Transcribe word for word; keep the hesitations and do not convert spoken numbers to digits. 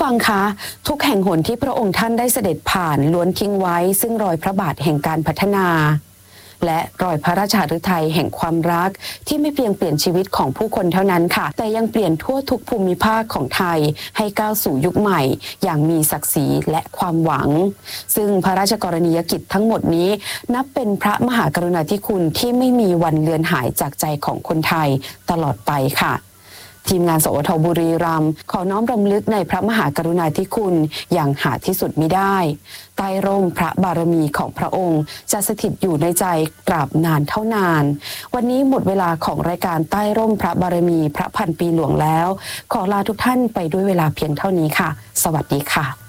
ฟังคะทุกแห่งหนที่พระองค์ท่านได้เสด็จผ่านล้วนทิ้งไว้ซึ่งรอยพระบาทแห่งการพัฒนาและรอยพระราชฤทัยแห่งความรักที่ไม่เพียงเปลี่ยนชีวิตของผู้คนเท่านั้นค่ะแต่ยังเปลี่ยนทั่วทุกภูมิภาคของไทยให้ก้าวสู่ยุคใหม่อย่างมีศักดิ์ศรีและความหวังซึ่งพระราชกรณียกิจทั้งหมดนี้นับเป็นพระมหากรุณาธิคุณที่ไม่มีวันเลือนหายจากใจของคนไทยตลอดไปค่ะทีมงานสวทบุรีรัมย์ขอน้อมรำลึกในพระมหากรุณาธิคุณอย่างหาที่สุดมิได้ใต้ร่มพระบารมีของพระองค์จะสถิตอยู่ในใจตราบนานเท่านานวันนี้หมดเวลาของรายการใต้ร่มพระบารมีพระพันปีหลวงแล้วขอลาทุกท่านไปด้วยเวลาเพียงเท่านี้ค่ะสวัสดีค่ะ